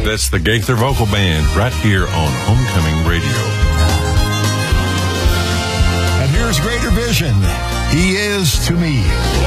That's the Gaither Vocal Band right here on Homecoming Radio. And here's Greater Vision. He is to me.